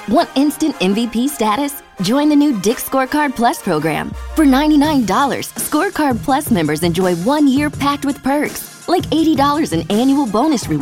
Want instant MVP status? Join the new Dick's Scorecard Plus program. For $99, Scorecard Plus members enjoy 1 year packed with perks, like $80 in annual bonus rewards.